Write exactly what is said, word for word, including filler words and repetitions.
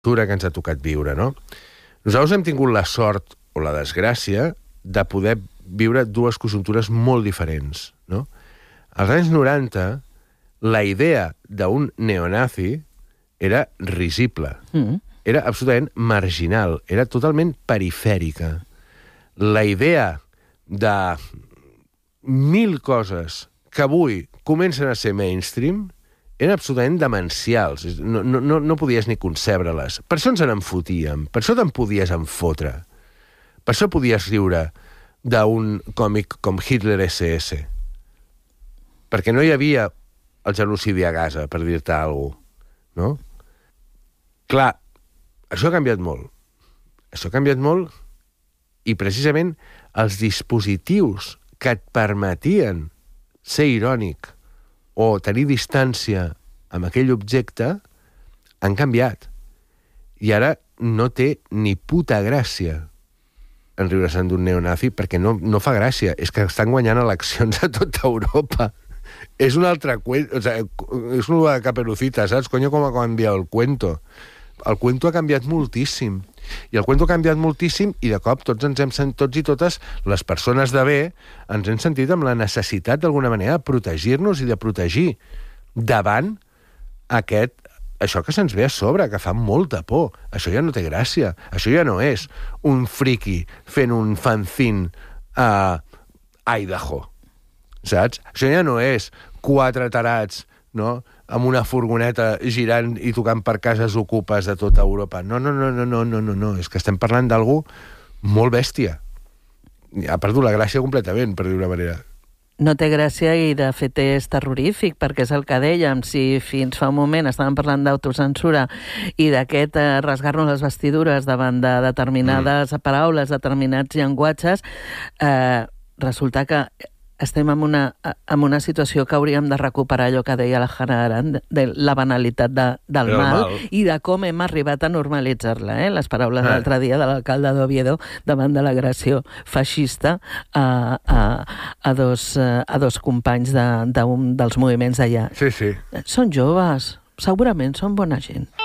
que ens ha tocat viure, no? Nosaltres hem tingut la sort o la desgràcia de poder viure dues conjuntures molt diferents, no? Als anys noranta, la idea d'un neonazi era risible. Mm. Era absolutament marginal, era totalment perifèrica. La idea de mil coses que avui comencen a ser mainstream eren absolutament demencials. No, no, no podies ni concebre-les. Per això ens en fotíem, per això te'n podies enfotre. Per això podies riure d'un còmic com Hitler esse esse. Perquè no hi havia el genocidi a Gaza, per dir-te alguna cosa, no? Clar, això ha canviat molt. Això ha canviat molt i precisament els dispositius que et permetien ser irònic o tenir distància amb aquell objecte han canviat. I ara no té ni puta gràcia en riure-se'n d'un neonazi perquè no, no fa gràcia. És que estan guanyant eleccions a tota Europa. És un altre cuento, o sea, és una Caperucita, saps? Coño, com ha canviat el cuento. El cuento ha canviat moltíssim. I el cuento ha canviat moltíssim i de cop tots ens hem sent, tots i totes les persones de bé ens hem sentit amb la necessitat d'alguna manera de protegir-nos i de protegir davant aquest, això que se'ns ve a sobre, que fa molta por. Això ja no té gràcia. Això ja no és un friqui fent un fanzine a Idaho. Saps? Això ja no és quatre tarats, no?, amb una furgoneta girant i tocant per cases ocupes de tota Europa. No, no, no, no, no, no, no, no. És que estem parlant d'algú molt bèstia. Ha perdut la gràcia completament, per dir una manera. No té gràcia i, de fet, és terrorífic, perquè és el que dèiem. Si fins fa un moment estàvem parlant d'autocensura i d'aquest eh, rasgar-nos les vestidures davant de determinades mm. paraules, determinats llenguatges, eh, resulta que estem en una, en una situació que hauríem de recuperar allò que deia la Hannah Arendt, de la banalitat de, del mal, mal i de com hem arribat a normalitzar-la. Eh? Les paraules ah. l'altre dia de l'alcalde d'Oviedo davant de l'agressió feixista a, a, a, dos, a dos companys d'un de, dels moviments d'allà. Sí, sí. Són joves, segurament són bona gent.